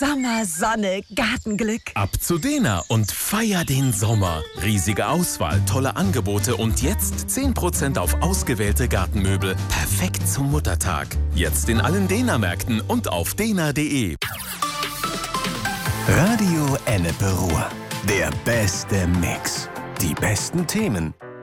Sommer, Sonne, Gartenglück. Ab zu Dena und feier den Sommer. Riesige Auswahl, tolle Angebote und jetzt 10% auf ausgewählte Gartenmöbel. Perfekt zum Muttertag. Jetzt in allen Dena-Märkten und auf dena.de. Radio Ennepe Ruhr. Der beste Mix. Die besten Themen,